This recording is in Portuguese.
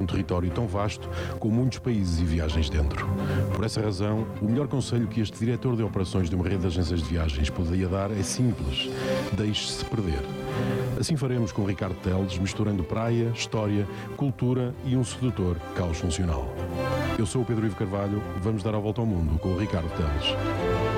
território tão vasto com muitos países e viagens dentro. Por essa razão, o melhor conselho que este diretor de operações de uma rede de agências de viagens poderia dar é simples: deixe-se perder. Assim faremos com Ricardo Teles, misturando praia, história, cultura e um sedutor caos funcional. Eu sou o Pedro Ivo Carvalho, vamos dar a volta ao mundo com o Ricardo Teles.